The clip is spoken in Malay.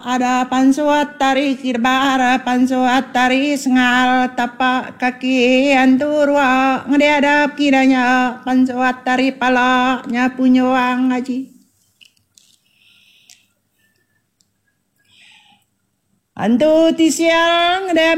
ada pansuat tari kirbara pansuat tari sengal tapak kaki anturwa ngediadap kidanya pansuat tari pala nyapunyuang ngaji antu tisiang